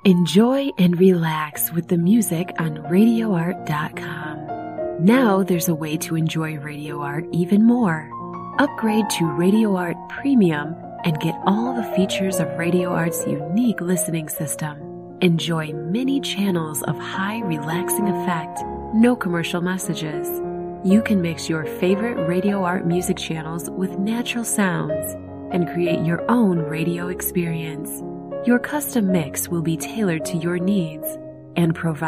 Enjoy and relax with the music on RadioArt.com. Now there's a way to enjoy Radio Art even more. Upgrade to Radio Art Premium and get all the features of Radio Art's unique listening system. Enjoy many channels of high relaxing effect, no commercial messages. You can mix your favorite Radio Art music channels with natural sounds and create your own radio experience. Your custom mix will be tailored to your needs and provide